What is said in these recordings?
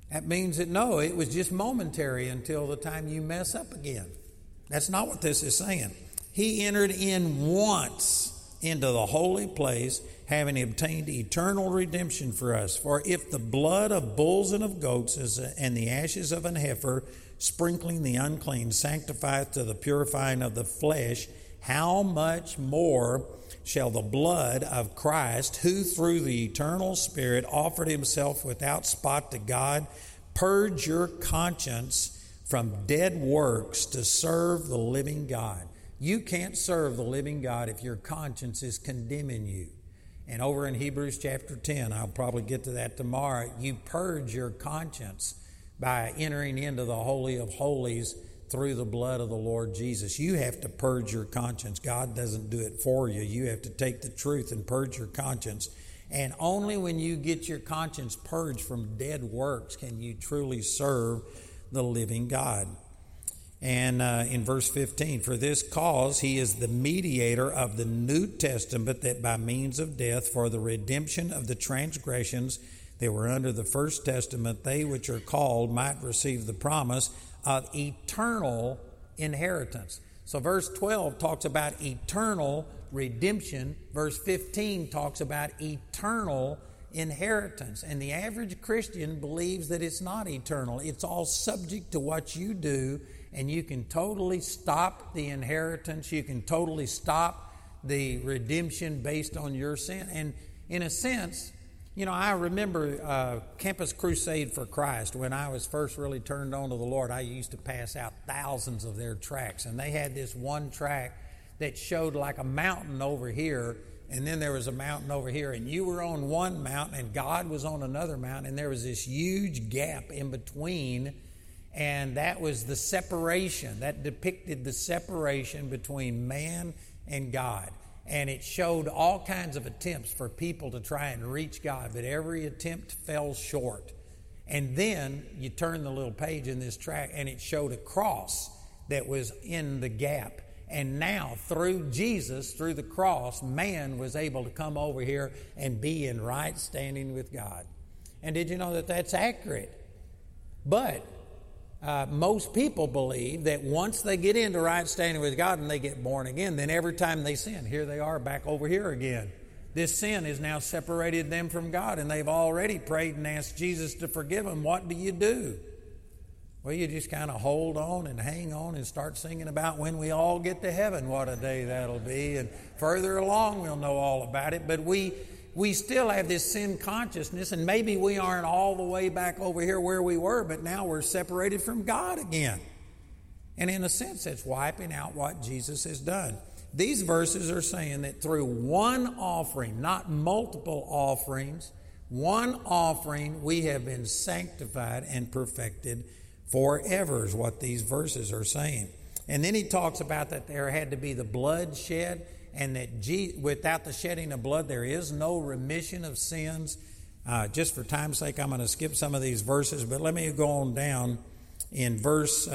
That means that no, it was just momentary until the time you mess up again. That's not what this is saying. He entered in once into the holy place, having obtained eternal redemption for us. For if the blood of bulls and of goats and the ashes of an heifer, sprinkling the unclean, sanctifieth to the purifying of the flesh, how much more shall the blood of Christ, who through the eternal Spirit offered himself without spot to God, purge your conscience from dead works to serve the living God? You can't serve the living God if your conscience is condemning you. And over in Hebrews chapter 10, I'll probably get to that tomorrow, you purge your conscience by entering into the Holy of Holies through the blood of the Lord Jesus. You have to purge your conscience. God doesn't do it for you. You have to take the truth and purge your conscience. And only when you get your conscience purged from dead works can you truly serve the living God. And in verse 15, for this cause he is the mediator of the New Testament, that by means of death, for the redemption of the transgressions that were under the first testament, they which are called might receive the promise of eternal inheritance. So verse 12 talks about eternal redemption. Verse 15 talks about eternal inheritance. And the average Christian believes that it's not eternal. It's all subject to what you do, and you can totally stop the inheritance. You can totally stop the redemption based on your sin. And in a sense, I remember Campus Crusade for Christ. When I was first really turned on to the Lord, I used to pass out thousands of their tracts. And they had this one tract that showed like a mountain over here, and then there was a mountain over here, and you were on one mountain and God was on another mountain, and there was this huge gap in between, and that was the separation. That depicted the separation between man and God. And it showed all kinds of attempts for people to try and reach God, but every attempt fell short. And then you turn the little page in this tract, and it showed a cross that was in the gap. And now, through Jesus, through the cross, man was able to come over here and be in right standing with God. And did you know that that's accurate? But most people believe that once they get into right standing with God and they get born again, then every time they sin, here they are back over here again. This sin has now separated them from God, and they've already prayed and asked Jesus to forgive them. What do you do? Well, you just kind of hold on and hang on and start singing about when we all get to heaven, what a day that'll be. And further along, we'll know all about it. But we still have this sin consciousness, and maybe we aren't all the way back over here where we were, but now we're separated from God again. And in a sense, that's wiping out what Jesus has done. These verses are saying that through one offering, not multiple offerings, one offering, we have been sanctified and perfected forever, is what these verses are saying. And then he talks about that there had to be the blood shed, and that without the shedding of blood, there is no remission of sins. Just for time's sake, I'm going to skip some of these verses, but let me go on down in verse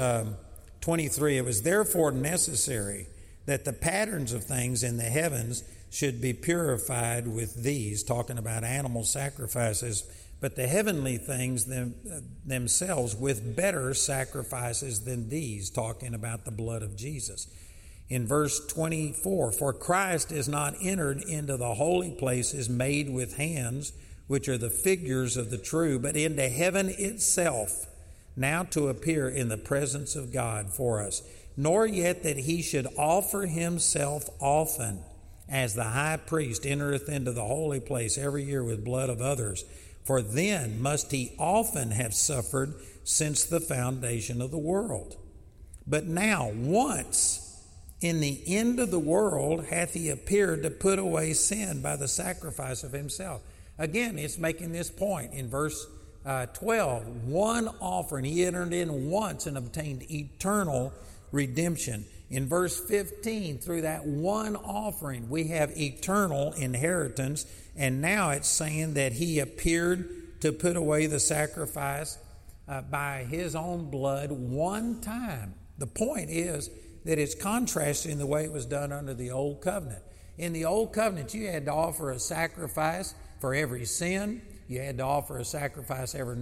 23. It was therefore necessary that the patterns of things in the heavens should be purified with these, talking about animal sacrifices, but the heavenly things themselves with better sacrifices than these, talking about the blood of Jesus. In verse 24, for Christ is not entered into the holy places made with hands, which are the figures of the true, but into heaven itself, now to appear in the presence of God for us. Nor yet that he should offer himself often, as the high priest entereth into the holy place every year with blood of others. For then must he often have suffered since the foundation of the world. But now once in the end of the world hath he appeared to put away sin by the sacrifice of himself. Again, it's making this point in verse 12. One offering, he entered in once and obtained eternal redemption. In verse 15, through that one offering, we have eternal inheritance. And now it's saying that he appeared to put away the sacrifice by his own blood one time. The point is that it's contrasting the way it was done under the Old Covenant. In the Old Covenant, you had to offer a sacrifice for every sin. You had to offer a sacrifice every